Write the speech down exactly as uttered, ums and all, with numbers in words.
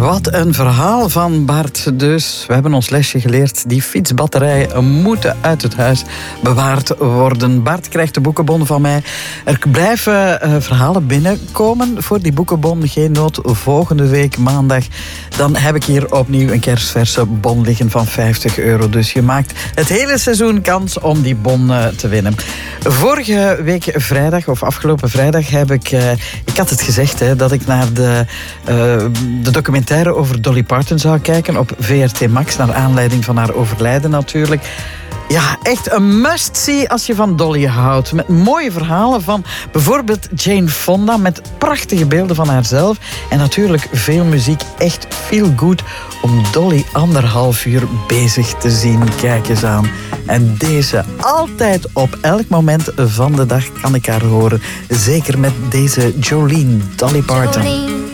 Wat een verhaal van Bart. Dus we hebben ons lesje geleerd. Die fietsbatterijen moeten uit het huis bewaard worden. Bart krijgt de boekenbon van mij. Er blijven uh, verhalen binnenkomen voor die boekenbon. Geen nood, volgende week maandag. Dan heb ik hier opnieuw een kerstverse bon liggen van vijftig euro. Dus je maakt het hele seizoen kans om die bon uh, te winnen. Vorige week vrijdag, of afgelopen vrijdag, heb ik... Uh, ik had het gezegd, hè, dat ik naar de, uh, de documentaire over Dolly Parton zou kijken op V R T Max, naar aanleiding van haar overlijden natuurlijk. Ja, echt een must-see als je van Dolly houdt. Met mooie verhalen van bijvoorbeeld Jane Fonda, met prachtige beelden van haarzelf. En natuurlijk veel muziek, echt feel good om Dolly anderhalf uur bezig te zien. Kijk eens aan. En deze altijd op elk moment van de dag kan ik haar horen. Zeker met deze Jolene, Dolly Parton. Jolene.